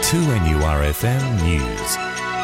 2NURFM News.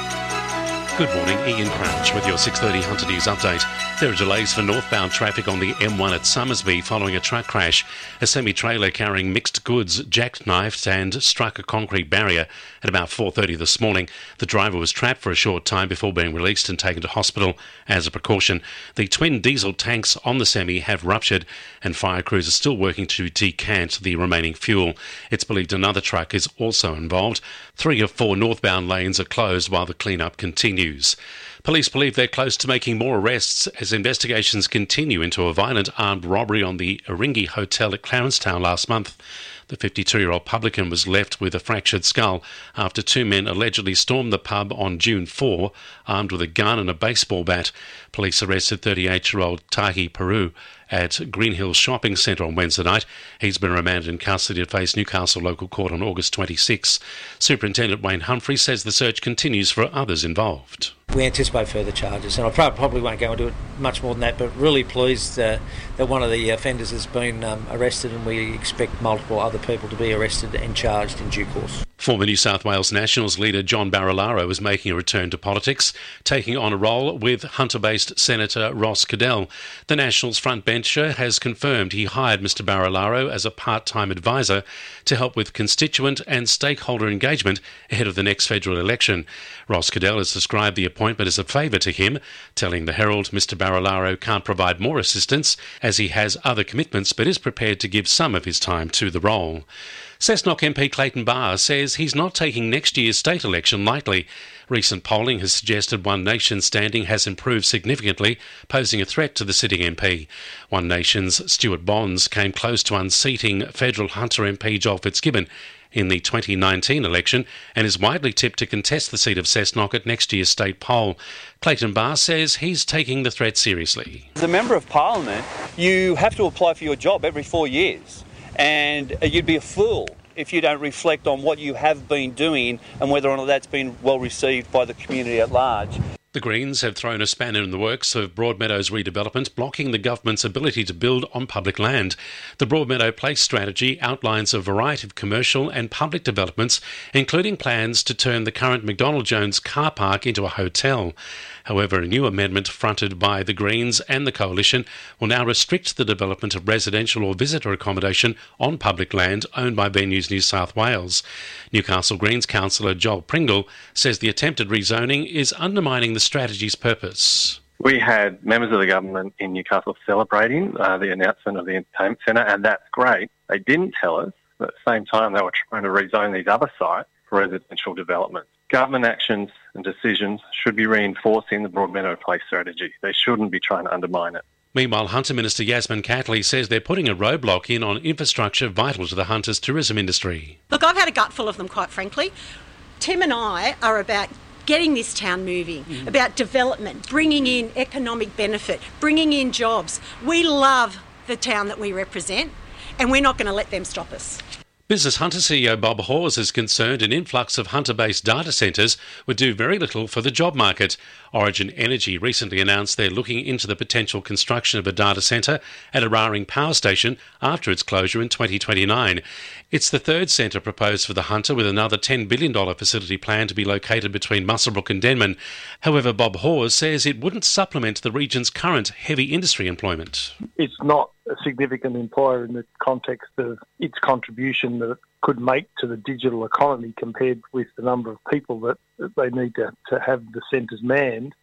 Good morning, Ian Crouch with your 6:30 Hunter News update. There are delays for northbound traffic on the M1 at Summersby following a truck crash. A semi-trailer carrying mixed goods jackknifed and struck a concrete barrier at about 4:30 this morning. The driver was trapped for a short time before being released and taken to hospital as a precaution. The twin diesel tanks on the semi have ruptured and fire crews are still working to decant the remaining fuel. It's believed another truck is also involved. 3 of 4 northbound lanes are closed while the clean-up continues. Police believe they're close to making more arrests as investigations continue into a violent armed robbery on the Iringi Hotel at Clarencetown last month. The 52-year-old publican was left with a fractured skull after 2 men allegedly stormed the pub on June 4, armed with a gun and a baseball bat. Police arrested 38-year-old Tahi Peru at Green Hills Shopping Centre on Wednesday night. He's been remanded in custody to face Newcastle Local Court on August 26. Superintendent Wayne Humphrey says the search continues for others involved. We anticipate further charges, and I probably won't go into it much more than that, but really pleased that one of the offenders has been arrested, and we expect multiple other people to be arrested and charged in due course. Former New South Wales Nationals leader John Barilaro is making a return to politics, taking on a role with Hunter-based Senator Ross Cadell. The Nationals frontbencher has confirmed he hired Mr Barilaro as a part-time advisor to help with constituent and stakeholder engagement ahead of the next federal election. Ross Cadell has described the appointment as a favour to him, telling the Herald Mr Barilaro can't provide more assistance as he has other commitments but is prepared to give some of his time to the role. Cessnock MP Clayton Barr says he's not taking next year's state election lightly. Recent polling has suggested One Nation's standing has improved significantly, posing a threat to the sitting MP. One Nation's Stuart Bonds came close to unseating federal Hunter MP Joel Fitzgibbon in the 2019 election and is widely tipped to contest the seat of Cessnock at next year's state poll. Clayton Barr says he's taking the threat seriously. As a Member of Parliament, you have to apply for your job every 4 years, and you'd be a fool if you don't reflect on what you have been doing and whether or not that's been well received by the community at large. The Greens have thrown a spanner in the works of Broadmeadows redevelopment, blocking the government's ability to build on public land. The Broadmeadow Place strategy outlines a variety of commercial and public developments, including plans to turn the current McDonald Jones car park into a hotel. However, a new amendment fronted by the Greens and the Coalition will now restrict the development of residential or visitor accommodation on public land owned by Venues New South Wales. Newcastle Greens councillor Joel Pringle says the attempted rezoning is undermining the strategy's purpose. We had members of the government in Newcastle celebrating the announcement of the entertainment centre, and that's great. They didn't tell us that at the same time they were trying to rezone these other sites for residential development. Government actions and decisions should be reinforcing the Broadmeadow Place strategy. They shouldn't be trying to undermine it. Meanwhile, Hunter Minister Yasmin Catley says they're putting a roadblock in on infrastructure vital to the Hunter's tourism industry. Look, I've had a gutful of them, quite frankly. Tim and I are about getting this town moving, about development, bringing in economic benefit, bringing in jobs. We love the town that we represent, and we're not going to let them stop us. Business Hunter CEO Bob Hawes is concerned an influx of Hunter-based data centres would do very little for the job market. Origin Energy recently announced they're looking into the potential construction of a data centre at Eraring Power Station after its closure in 2029. It's the third centre proposed for the Hunter, with another $10 billion facility planned to be located between Muswellbrook and Denman. However, Bob Hawes says it wouldn't supplement the region's current heavy industry employment. It's not a significant employer in the context of its contribution that it could make to the digital economy compared with the number of people that they need to have the centres manned.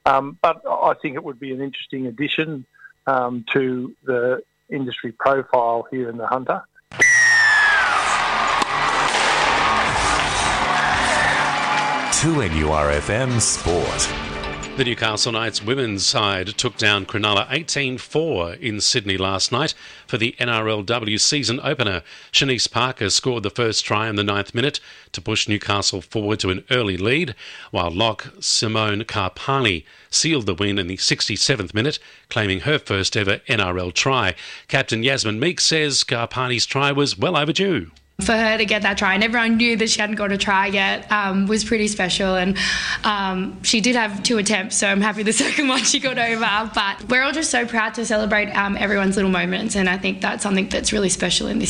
But I think it would be an interesting addition to the industry profile here in the Hunter. To NURFM Sport. The Newcastle Knights women's side took down Cronulla 18-4 in Sydney last night for the NRLW season opener. Shanice Parker scored the first try in the 9th minute to push Newcastle forward to an early lead, while lock Simone Karpani sealed the win in the 67th minute, claiming her first ever NRL try. Captain Yasmin Meek says Karpani's try was well overdue. For her to get that try, and everyone knew that she hadn't got a try yet, was pretty special. And she did have 2 attempts, so I'm happy the second one she got over. But we're all just so proud to celebrate everyone's little moments, and I think that's something that's really special in this team.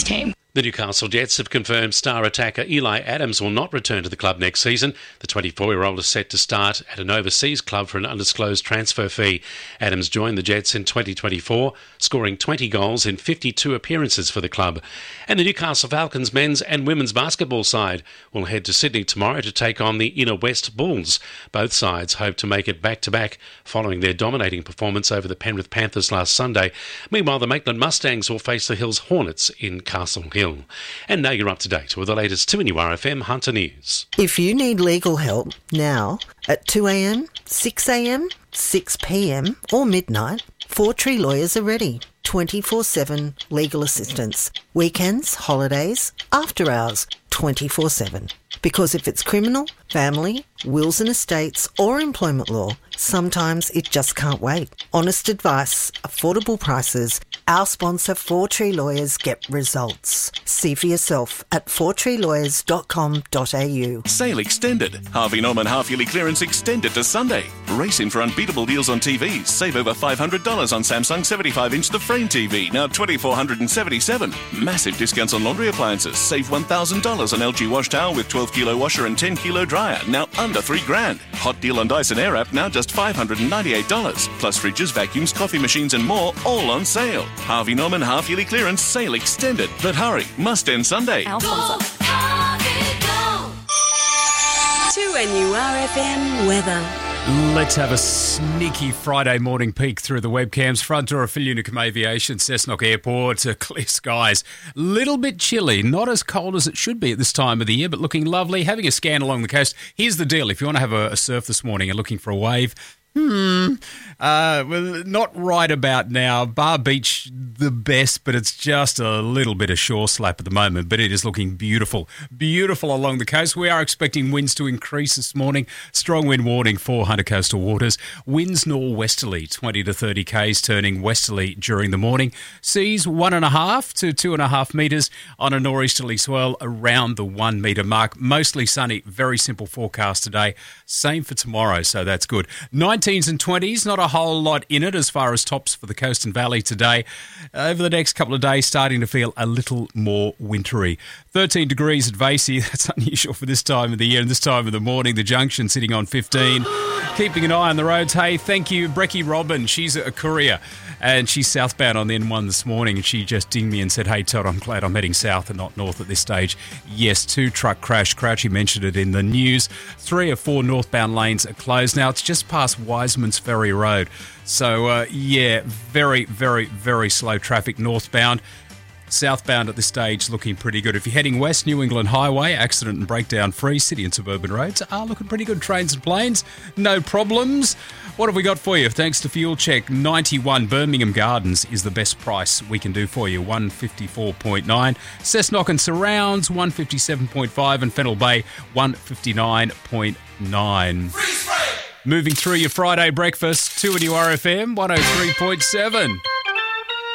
The Newcastle Jets have confirmed star attacker Eli Adams will not return to the club next season. The 24-year-old is set to start at an overseas club for an undisclosed transfer fee. Adams joined the Jets in 2024, scoring 20 goals in 52 appearances for the club. And the Newcastle Falcons men's and women's basketball side will head to Sydney tomorrow to take on the Inner West Bulls. Both sides hope to make it back-to-back following their dominating performance over the Penrith Panthers last Sunday. Meanwhile, the Maitland Mustangs will face the Hills Hornets in Castle Hill. And now you're up to date with the latest 2NURFM Hunter News. If you need legal help now at 2am, 6am, 6pm or midnight, Four Tree Lawyers are ready. 24/7 legal assistance. Weekends, holidays, after hours, 24/7. Because if it's criminal, family, wills and estates or employment law, sometimes it just can't wait. Honest advice, affordable prices. Our sponsor, Four Tree Lawyers, get results. See for yourself at fourtreelawyers.com.au. Sale extended. Harvey Norman half-yearly clearance extended to Sunday. Race in for unbeatable deals on TVs. Save over $500 on Samsung 75-inch The Frame TV, now $2,477. Massive discounts on laundry appliances. Save $1,000 on LG wash towel with 12-kilo washer and 10-kilo dryer, now under $3,000. Hot deal on Dyson Airwrap, now just $598. Plus fridges, vacuums, coffee machines and more, all on sale. Harvey Norman half-yearly clearance sale extended. But hurry, must end Sunday. Alfonso. 2NURFM weather. Let's have a sneaky Friday morning peek through the webcams. Front door of Filunicum Aviation, Cessnock Airport, clear skies. Little bit chilly, not as cold as it should be at this time of the year, but looking lovely. Having a scan along the coast. Here's the deal. If you want to have a surf this morning and looking for a wave, well, not right about now. Bar Beach, the best, but it's just a little bit of shore slap at the moment, but it is looking beautiful. Beautiful along the coast. We are expecting winds to increase this morning. Strong wind warning for Hunter Coastal Waters. Winds norwesterly, 20 to 30 k's, turning westerly during the morning. Seas 1.5 to 2.5 metres on a norwesterly swell around the 1 metre mark. Mostly sunny, very simple forecast today. Same for tomorrow, so that's good. 19s and 20s, not a whole lot in it as far as tops for the coast and valley today. Over the next couple of days, starting to feel a little more wintry. 13 degrees at Vasey, that's unusual for this time of the year and this time of the morning. The Junction sitting on 15. Keeping an eye on the roads. Hey, thank you, Brecky Robin. She's a courier and she's southbound on the N1 this morning and she just dinged me and said, hey, Todd, I'm glad I'm heading south and not north at this stage. Yes, 2 truck crash. Crouchy mentioned it in the news. 3 of 4 northbound lanes are closed. Now, it's just past Wiseman's Ferry Road. So, yeah, very, very, very slow traffic northbound. Southbound at this stage looking pretty good. If you're heading west, New England Highway, accident and breakdown free. City and suburban roads are looking pretty good. Trains and planes, no problems. What have we got for you? Thanks to Fuel Check 91, Birmingham Gardens is the best price we can do for you, 154.9. Cessnock and Surrounds, 157.5, and Fennell Bay, 159.9. Moving through your Friday breakfast, 2NURFM 103.7.